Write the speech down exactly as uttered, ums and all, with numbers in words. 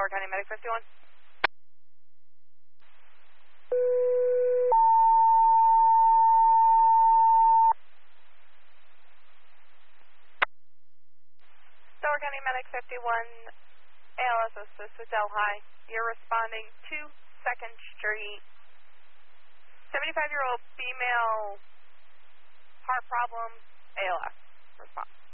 Delaware County Medic fifty-one. Delaware County Medic fifty-one, A L S assist with Delhi. You're responding to second Street. seventy-five-year-old female, heart problem, A L S. Response.